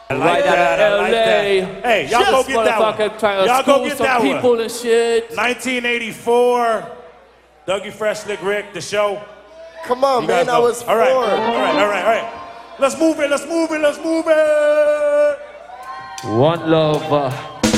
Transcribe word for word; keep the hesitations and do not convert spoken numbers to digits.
I like right that, out of I like L A. that. Hey, y'all go get that one. Trying to y'all go school get some that people one. and shit. nineteen eighty-four, Dougie Fresh, Slick Rick, the show. Come on, you man, I was all right, four. all right, all right, all right. Let's move it, let's move it, let's move it. One love. Uh,